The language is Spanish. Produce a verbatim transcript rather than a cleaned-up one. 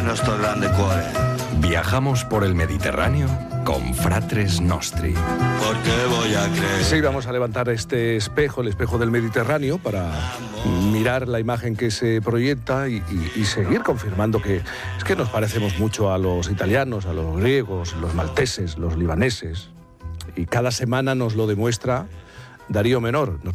nostro grande cuore. Viajamos por el Mediterráneo con Fratres Nostri. Porque voy a creer. Sí, vamos a levantar este espejo, el espejo del Mediterráneo, para mirar la imagen que se proyecta y, y, y seguir confirmando que es que nos parecemos mucho a los italianos, a los griegos, los malteses, los libaneses. Y cada semana nos lo demuestra Darío Menor. Nos